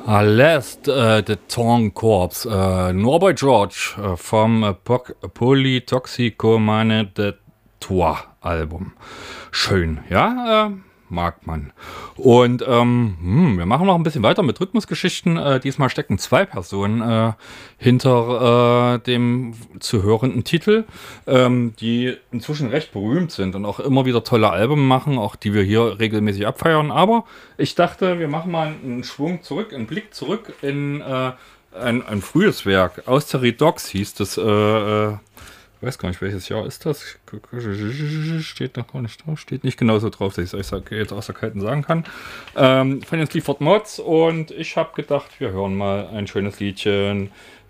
Last the Torn Corps, Norbert George vom Polytoxicomane de Tor Album. Schön, ja, mag man. Und wir machen noch ein bisschen weiter mit Rhythmusgeschichten. Diesmal stecken zwei Personen hinter dem zu hörenden Titel, die inzwischen recht berühmt sind und auch immer wieder tolle Alben machen, auch die wir hier regelmäßig abfeiern. Aber ich dachte, wir machen mal einen Schwung zurück, einen Blick zurück in ein frühes Werk. Austerity Dogs hieß das. Ich weiß gar nicht, welches Jahr ist das? Steht noch gar nicht drauf. Steht nicht genauso drauf, dass ich es euch jetzt aus der Kalten sagen kann. Von den Sleaford Mods. Und ich habe gedacht, wir hören mal ein schönes Liedchen.